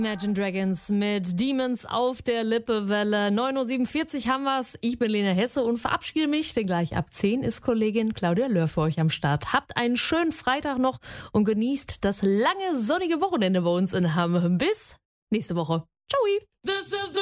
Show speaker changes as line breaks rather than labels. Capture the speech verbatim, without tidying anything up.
Imagine Dragons mit Demons auf der Lippewelle. neun Uhr siebenundvierzig haben wir's. Ich bin Lena Hesse und verabschiede mich, denn gleich ab zehn ist Kollegin Claudia Löhr für euch am Start. Habt einen schönen Freitag noch und genießt das lange sonnige Wochenende bei uns in Hamm. Bis nächste Woche. Ciao!